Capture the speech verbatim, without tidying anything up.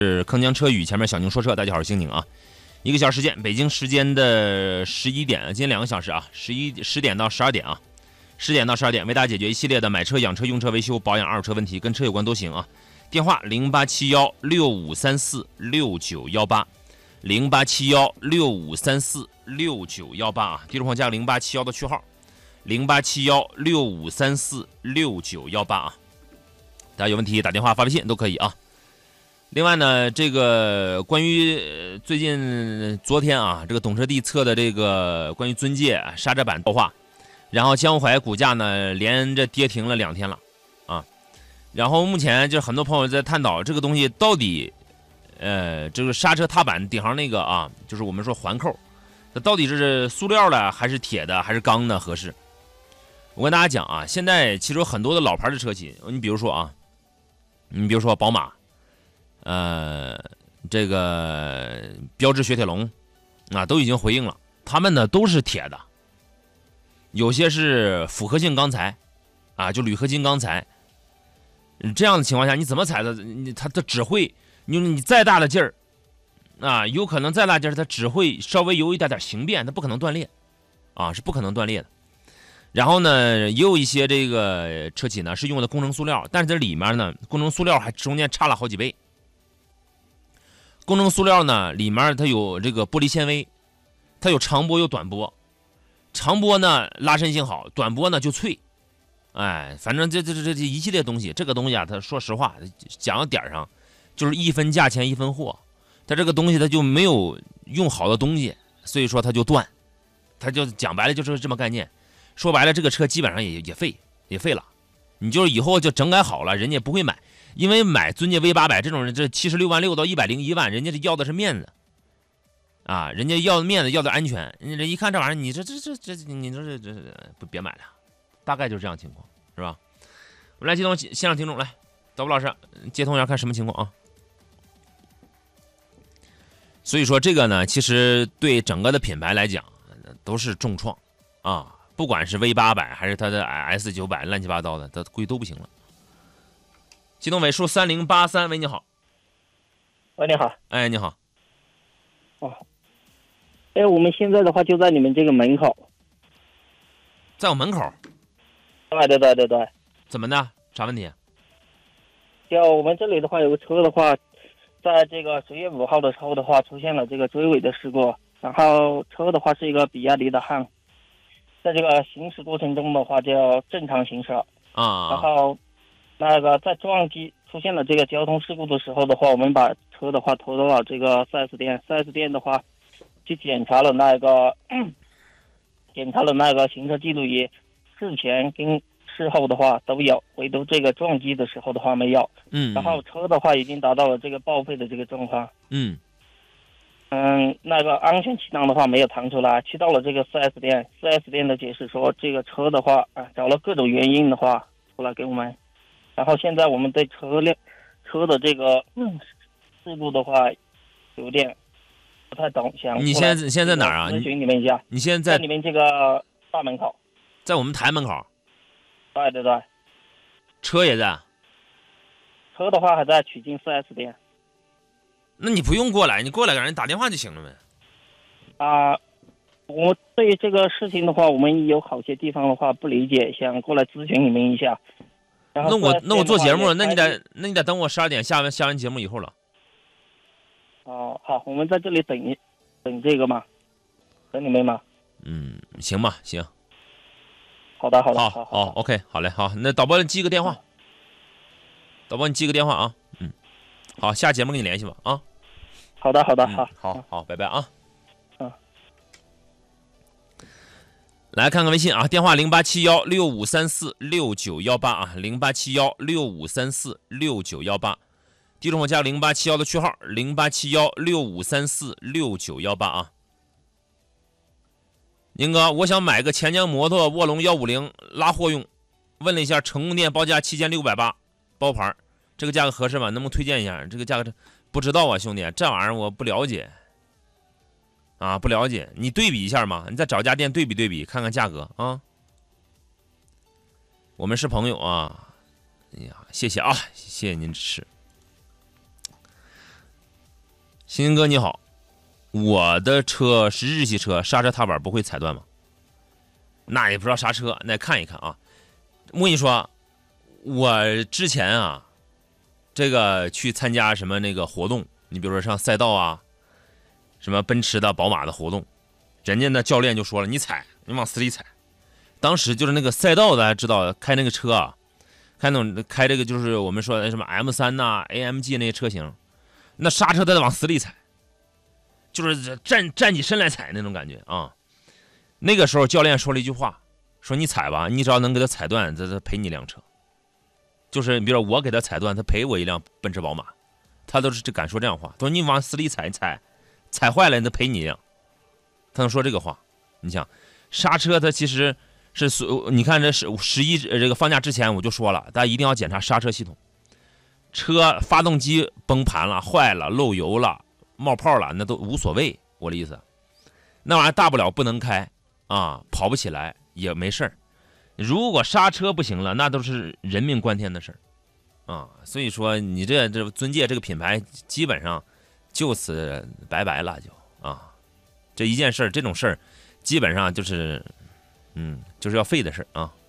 是铿锵车语前面小宁说车，大家好，我是刑警啊。一个小时时间，北京时间的十一点，今天两个小时啊，十一十点到十二点啊，十点到十二点为大家解决一系列的买车、养车、用车、维修、保养、二手车问题，跟车有关都行啊。电话零八七幺六五三四六九幺八，零八七幺六五三四六九幺八啊，地图上加零八七幺的序号，零八七幺六五三四六九幺八啊。大家有问题打电话、发微信都可以啊。另外呢，这个关于最近昨天啊，这个懂车帝测的这个关于尊界刹车板爆化，然后江淮股价呢连着跌停了两天了啊。然后目前就很多朋友在探讨这个东西到底，呃，这个刹车踏板顶上那个啊，就是我们说环扣，它到底是塑料的还是铁的还是钢的合适？我跟大家讲啊，现在其实有很多的老牌的车企，你比如说啊，你比如说宝马。呃，这个标致雪铁龙啊，都已经回应了，他们呢都是铁的，有些是复合性钢材啊，就铝合金钢材。这样的情况下，你怎么踩的？你它它只会，你你再大的劲儿啊，有可能再大劲儿，它只会稍微有一点点形变，它不可能断裂啊，是不可能断裂的。然后呢，也有一些这个车企呢是用的工程塑料，但是这里面呢，工程塑料还中间差了好几倍。工程塑料呢，里面它有这个玻璃纤维，它有长波有短波，长波呢拉伸性好，短波呢就脆，哎，反正这这这这一系列东西，这个东西啊，它说实话讲到点上，就是一分价钱一分货，它这个东西它就没有用好的东西，所以说它就断，它就讲白了就是这么概念，说白了这个车基本上也也废也废了，你就是以后就整改好了，人家不会买。因为买尊界 V 八百这种人，这七十六万六到一百零一万，人家要的是面子，啊，人家要的面子，要的安全。人一看这玩意儿，你这这这这，你说这这不别买了，大概就是这样情况，是吧？我们来接通线上听众，来，导播老师接通一下，看什么情况啊？所以说这个呢，其实对整个的品牌来讲都是重创啊，不管是 V 八百还是它的 S 九百，乱七八糟的，它估计都不行了。启动尾数三零八三，喂，你好。 喂，你好。 哎，你好。 哦，哎，我们现在的话就在你们这个门口。 在我门口？ 对对对对对。 怎么的？啥问题？ 就我们这里的话，有个车的话，在这个十月五号的时候的话，出现了这个追尾的事故。然后车的话是一个比亚迪的汉，在这个行驶过程中的话就要正常行驶。 啊。 然后。那个在撞击出现了这个交通事故的时候的话，我们把车的话拖到了这个 四 S 店， 四 S 店的话去检查了那个、嗯、检查了那个行车记录仪，事前跟事后的话都有，唯独这个撞击的时候的话没有。 嗯。 然后车的话已经达到了这个报废的这个状况。 嗯。 嗯，那个安全气囊的话没有弹出来，去到了这个 四 S 店， 四 S 店的解释说这个车的话啊，找了各种原因的话出来给我们。然后现在我们对车辆、车的这个嗯事故的话，有点不太懂，想你现在现在哪儿啊？ 咨询你们一下。 你现在在你们这个大门口， 在我们台门口。 对对对。 车也在。 车的话还在曲靖 四 S 店。 那你不用过来，你过来给人打电话就行了呗。 啊、呃，我对于这个事情的话，我们有好些地方的话不理解，想过来咨询你们一下。 那我那我做节目，那你得那你得等我十二点下完下完节目以后了。 哦，好，我们在这里等一等这个嘛，等你们嘛。 嗯，行吧，行。 好的，好的， 好， 好， 好 ，OK， 好嘞，好，那导播你记个电话，导播你记个电话啊，嗯，好，下节目跟你联系吧啊。 好的，好的，好， 嗯、好，好，拜拜啊。 嗯。 来看看微信啊，电话零八七幺六五三四六九幺八啊，零八七幺六五三四六九幺八，地址我加零八七幺的序号，零八七幺六五三四六九幺八啊。宁哥，我想买个钱江摩托卧龙幺五零拉货用，问了一下成功店报价七千六百八，包牌，这个价格合适吗？能不能推荐一下？这个价格不知道啊，兄弟，这玩意儿我不了解。啊，不了解，你对比一下嘛，你再找家店对比对比，看看价格啊。我们是朋友啊，哎呀，谢谢啊，谢谢您支持。 新哥你好，我的车是日系车，刹车踏板不会踩断吗？那也不知道啥车，那看一看啊。我跟你说，我之前啊，这个去参加什么那个活动，你比如说上赛道啊，什么奔驰的、宝马的活动，人家那教练就说了，你踩，你往死里踩。当时就是那个赛道，大家知道开那个车啊，开那种开这个就是我们说的什么 M 三 呐、A M G 那些车型，那刹车都得往死里踩，就是站站起身来踩那种感觉啊。那个时候教练说了一句话，说你踩吧，你只要能给他踩断，这这赔你一辆车。就是比如说我给他踩断，他赔我一辆奔驰宝马，他都是敢说这样话。他说你往死里踩，你踩踩坏了，那赔你一辆。他能说这个话，你想刹车，它其实是所你看这是十一这个放假之前我就说了，大家一定要检查刹车系统。车发动机崩盘了、坏了、漏油了、冒泡了，那都无所谓。我的意思，那玩意儿大不了不能开啊，跑不起来也没事儿。如果刹车不行了，那都是人命关天的事儿啊。所以说，你这这尊界这个品牌基本上就此拜拜了，就啊，这一件事儿，这种事儿基本上就是，嗯，就是要废的事儿啊。